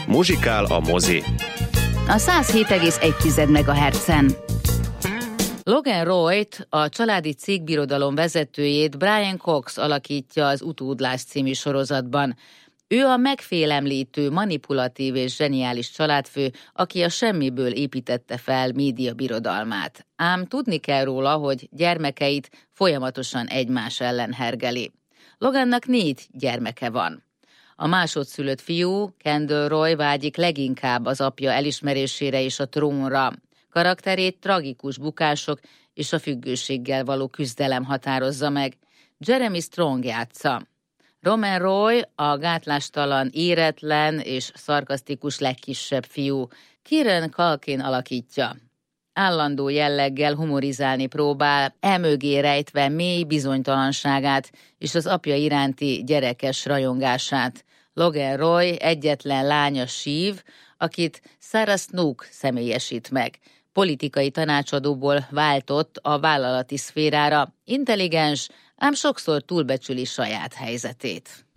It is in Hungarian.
Muzsikál a mozi. A 107,1 MHz-en. Logan Royt, a családi cégbirodalom vezetőjét Brian Cox alakítja az Utódlás című sorozatban. Ő a megfélemlítő, manipulatív és zseniális családfő, aki a semmiből építette fel médiabirodalmát. Ám tudni kell róla, hogy gyermekeit folyamatosan egymás ellen hergeli. Logannak 4 gyermeke van. A másodszülött fiú, Kendall Roy vágyik leginkább az apja elismerésére és a trónra. Karakterét tragikus bukások és a függőséggel való küzdelem határozza meg. Jeremy Strong játsza. Roman Roy a gátlástalan, éretlen és szarkasztikus legkisebb fiú. Kieran Culkin alakítja. Állandó jelleggel humorizálni próbál, emögé rejtve mély bizonytalanságát és az apja iránti gyerekes rajongását. Logan Roy egyetlen lánya Shiv, akit Sarah Snook személyesít meg. Politikai tanácsadóból váltott a vállalati szférára, intelligens, ám sokszor túlbecsüli saját helyzetét.